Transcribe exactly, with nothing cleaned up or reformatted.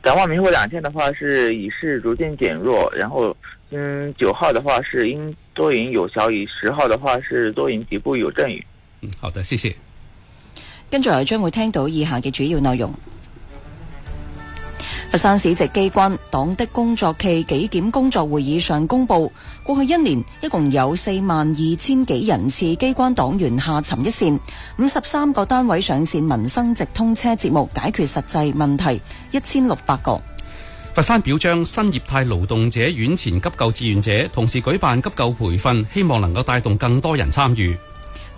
展望明后两天的话是雨势逐渐减弱，然後嗯九號的話是陰多雲有小雨，十號的話是多雲局部有陣雨。 嗯，好的，謝謝。 跟住嚟將會聽到以下嘅主要內容。佛山市直機關黨的工作期紀檢工作會議上公佈，過去一年一共有四萬二千幾人次機關黨員下沉一線，五十三個單位上線民生直通車節目，解決實際問題一千六百個。 佛山表彰新業態勞動者院前急救志願者，同時舉辦急救培訓，希望能夠帶動更多人參與。